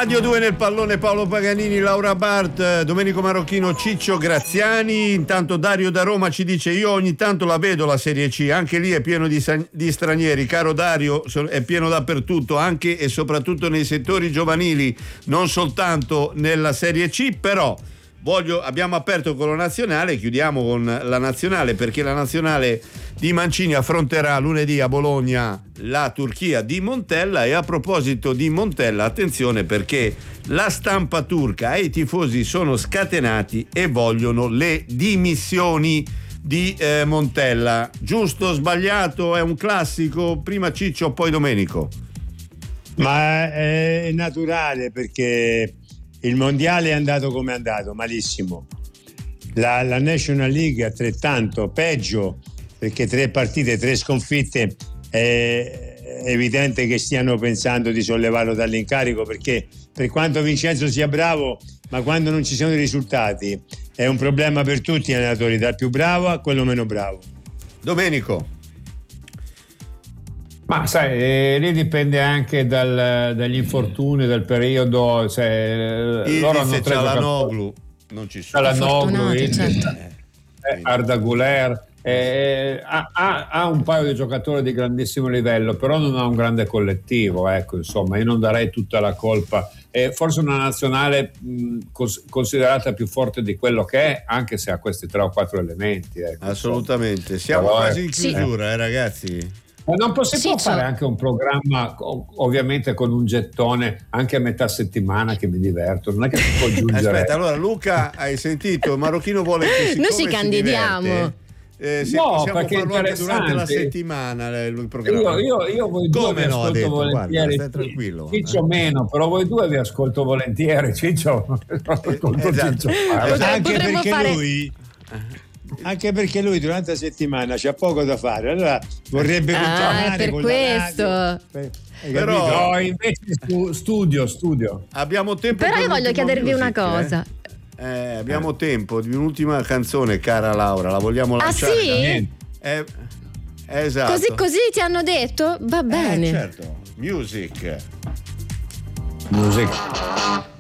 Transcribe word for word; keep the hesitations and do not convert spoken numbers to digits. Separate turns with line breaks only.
Radio due nel pallone, Paolo Paganini, Laura Bart, Domenico Marocchino, Ciccio Graziani. Intanto Dario da Roma ci dice: io ogni tanto la vedo la Serie C, anche lì è pieno di, di stranieri, caro Dario, è pieno dappertutto, anche e soprattutto nei settori giovanili, non soltanto nella Serie C. Però voglio, abbiamo aperto con la nazionale, chiudiamo con la nazionale, perché la nazionale di Mancini affronterà lunedì a Bologna la Turchia di Montella. E a proposito di Montella, attenzione, perché la stampa turca e i tifosi sono scatenati e vogliono le dimissioni di eh, Montella. Giusto, sbagliato, è un classico? Prima Ciccio, poi Domenico.
Ma è naturale, perché il mondiale è andato come è andato, malissimo. La, la National League altrettanto, peggio, perché tre partite, tre sconfitte, è evidente che stiano pensando di sollevarlo dall'incarico, perché per quanto Vincenzo sia bravo, ma quando non ci sono i risultati è un problema per tutti gli allenatori, dal più bravo a quello meno bravo.
Domenico.
Ma sai, eh, lì dipende anche dal, dagli infortuni, dal periodo. Cioè,
il
loro hanno
c'è
tre
Cialanoglu, non ci sono.
Cialanoglu, il,
certo.
eh, Arda Güler, eh, ha, ha, ha un paio di giocatori di grandissimo livello, però non ha un grande collettivo, ecco, insomma, io non darei tutta la colpa. È forse una nazionale mh, cons- considerata più forte di quello che è, anche se ha questi tre o quattro elementi, ecco,
assolutamente. Siamo
però,
quasi in
sì.
chiusura, eh, ragazzi.
Ma non possiamo
Sì,
fare
so-
anche un programma, ovviamente con un gettone anche a metà settimana, che mi diverto, non è che si può aggiungere.
Aspetta, allora Luca, hai sentito? Marocchino vuole che siccome
Noi ci candidiamo.
Si diverte, eh, se
No,
possiamo
perché è
farlo anche durante la
interessante.
settimana il programma.
Io, io, io voi due
Come
vi
no, ha
ascolto
detto,
volentieri.
guarda, stai tranquillo.
Ciccio meno, però voi due vi ascolto volentieri. Ciccio, ascolto
esatto.
Ciccio.
Potre-
Anche
potremmo
perché
fare-
lui anche perché lui durante la settimana c'ha poco da fare, allora vorrebbe
Ah,
continuare
è per
con
questo.
la radio. Per- hai
Però-
capito?
No, invece stu- studio, studio.
Abbiamo tempo
Però
per
io voglio
l'ultimo
chiedervi una
music,
cosa.
Eh? Eh, abbiamo tempo di un'ultima canzone, cara Laura, la vogliamo
Ah,
lanciare?
sì?
Niente.
Eh, esatto.
Così così ti hanno detto? Va bene.
Eh, certo. Music.
Music.